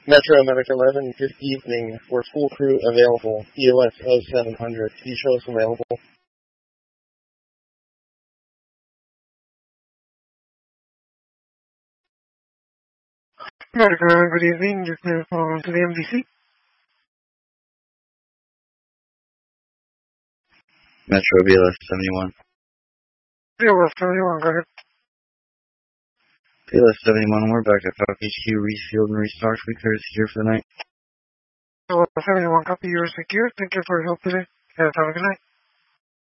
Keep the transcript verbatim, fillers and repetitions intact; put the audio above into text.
Metro Medic eleven, good evening. For full crew available. E O S oh seven hundred. Can you show us available? Medic eleven, good evening. Just now calling to the M D C. Metro B L S seventy-one. B L S seventy-one, go ahead. B L S seventy-one, we're back at F H Q, refueled and restocked. We clear secure for the night. B L S seventy-one, copy, you are secure. Thank you for your help today. Have a good night.